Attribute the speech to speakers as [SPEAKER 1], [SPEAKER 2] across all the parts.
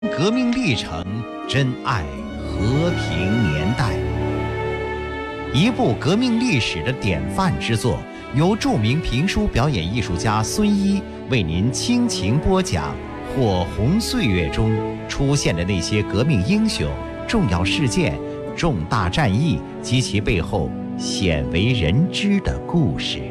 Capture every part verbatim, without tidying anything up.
[SPEAKER 1] 革命历程，珍爱和平年代。一部革命历史的典范之作，由著名评书表演艺术家孙一为您倾情播讲火红岁月中出现的那些革命英雄、重要事件、重大战役及其背后鲜为人知的故事。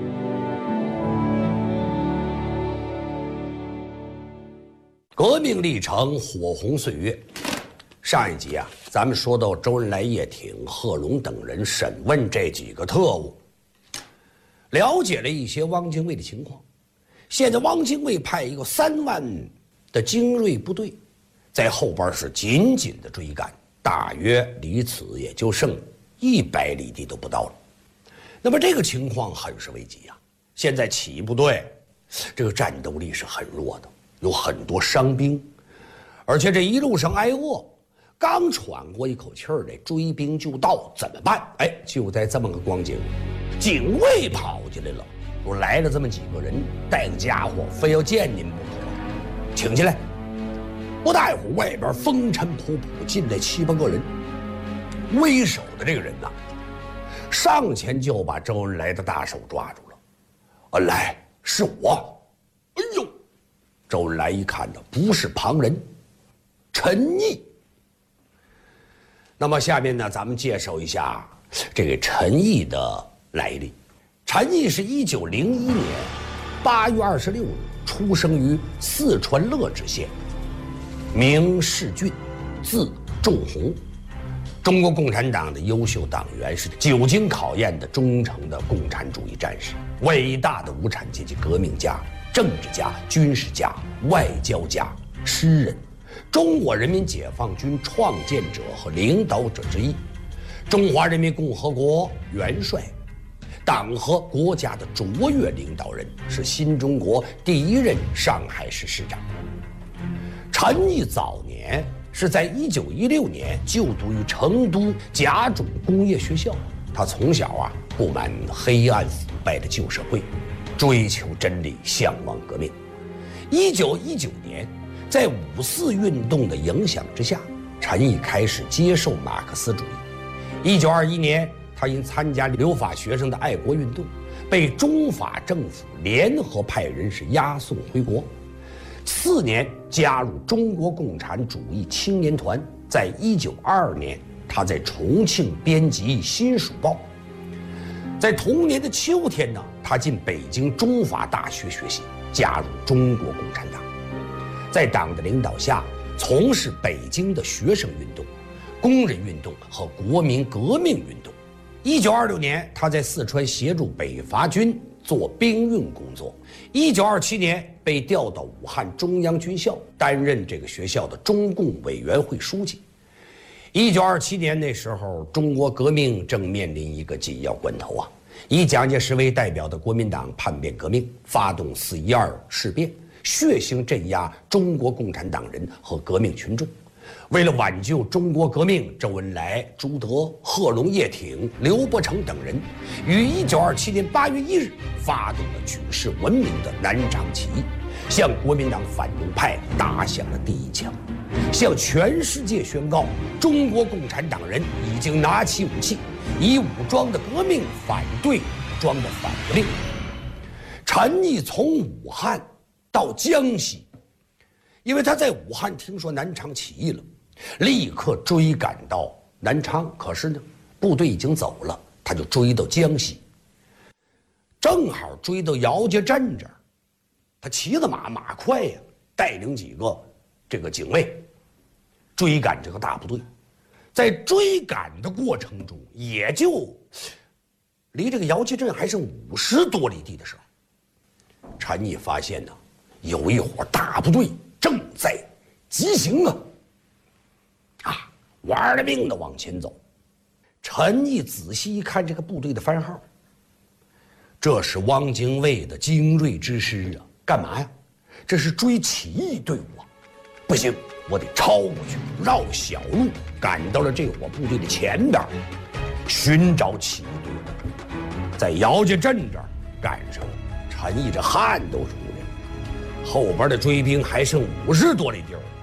[SPEAKER 2] 革命历程，火红岁月。上一集啊，咱们说到周恩来、叶挺、贺龙等人审问这几个特务，了解了一些汪精卫的情况。现在汪精卫派一个三万的精锐部队，在后边是紧紧的追赶，大约离此也就剩一百里地都不到了。那么这个情况很是危急啊！现在起义部队这个战斗力是很弱的，有很多伤兵，而且这一路上挨饿，刚喘过一口气儿来，追兵就到，怎么办？哎，就在这么个光景，警卫跑进来了，说来了这么几个人，带个家伙，非要见您不可，请进来。不大一会儿，外边风尘仆仆进来七八个人，为首的这个人呐，上前就把周恩来的大手抓住了。恩来，是我。哎呦！周恩来一看呢，不是旁人，陈毅。那么下面呢，咱们介绍一下这个陈毅的来历。陈毅是一九零一年八月二十六日出生于四川乐直县，名世俊，字仲洪，中国共产党的优秀党员，是久经考验的忠诚的共产主义战士，伟大的无产阶级革命家、政治家、军事家、外交家、诗人，中国人民解放军创建者和领导者之一，中华人民共和国元帅，党和国家的卓越领导人，是新中国第一任上海市市长。陈毅早年是在一九一六年就读于成都甲种工业学校，他从小啊不满黑暗腐败的旧社会，追求真理，向往革命。一九一九年，在五四运动的影响之下，陈毅开始接受马克思主义。一九二一年，他因参加留法学生的爱国运动，被中法政府联合派人士押送回国。次年加入中国共产主义青年团，在一九二二年，他在重庆编辑《新蜀报》。在同年的秋天呢，他进北京中法大学学习，加入中国共产党。在党的领导下，从事北京的学生运动、工人运动和国民革命运动。一九二六年，他在四川协助北伐军做兵运工作。一九二七年被调到武汉中央军校，担任这个学校的中共委员会书记。一九二七年那时候，中国革命正面临一个紧要关头啊！以蒋介石为代表的国民党叛变革命，发动四一二事变，血腥镇压中国共产党人和革命群众。为了挽救中国革命，周恩来、朱德、贺龙、叶挺、刘伯承等人于一九二七年八月一日发动了举世闻名的南昌起义，向国民党反动派打响了第一枪，向全世界宣告中国共产党人已经拿起武器，以武装的革命反对武装的反革命。陈毅从武汉到江西，因为他在武汉听说南昌起义了，立刻追赶到南昌。可是呢，部队已经走了，他就追到江西，正好追到姚家镇这儿。他骑着马，马快呀，带领几个这个警卫追赶这个大部队。在追赶的过程中，也就离这个姚家镇还剩五十多里地的时候，陈毅发现呢，有一伙大部队正在急行啊，啊，玩了命的往前走。陈毅仔细一看这个部队的番号，这是汪精卫的精锐之师啊！干嘛呀？这是追起义队伍啊！不行，我得超过去，绕小路赶到了这伙部队的前边，寻找起义队伍。在姚家镇这儿赶上了，陈毅这汗都出来了。后边的追兵还剩五十多里地儿。